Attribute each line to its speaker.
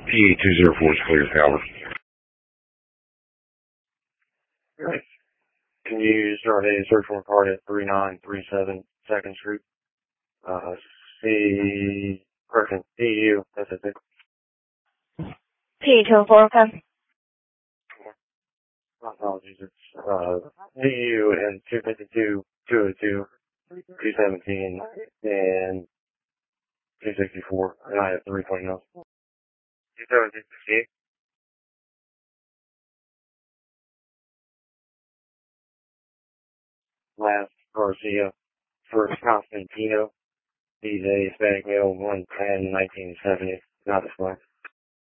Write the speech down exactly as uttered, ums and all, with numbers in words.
Speaker 1: P two zero four is clear, Howard.
Speaker 2: Right. Can you start a search warrant card at three nine three seven second Street? Uh, C, correction, P U, that's it.
Speaker 3: P two four, okay.
Speaker 2: Apologies, it's, uh, P U and two fifty-two, two oh two, two seventeen, and two sixty-four, and I have three twenty now. two seventeen, last Garcia, first Constantino. He's a Hispanic male, one ten, nineteen seventy, not a black.